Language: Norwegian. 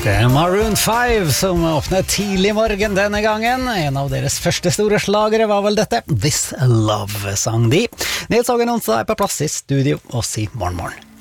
Det Maroon 5 som åpnet tidlig morgen denne gangen. En av deres første store slagere var vel dette. This Love sang de. Nyhetssaken onsdag er på plass i studio og si morgen.